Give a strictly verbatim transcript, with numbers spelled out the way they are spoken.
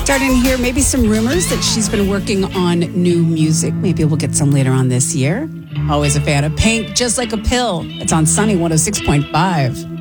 Starting to hear maybe some rumors that she's been working on new music. Maybe we'll get some later on this year. Always a fan of Pink, Just Like a Pill. It's on Sunny one oh six point five.